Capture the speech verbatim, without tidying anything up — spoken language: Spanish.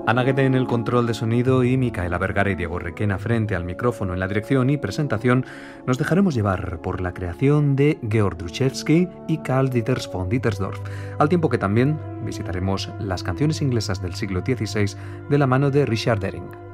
Ana Guede en el control de sonido y Micaela Vergara y Diego Requena frente al micrófono en la dirección y presentación, nos dejaremos llevar por la creación de Georg Druszewski y Karl Dieters von Dittersdorf, al tiempo que también visitaremos las canciones inglesas del siglo dieciséis de la mano de Richard Herring.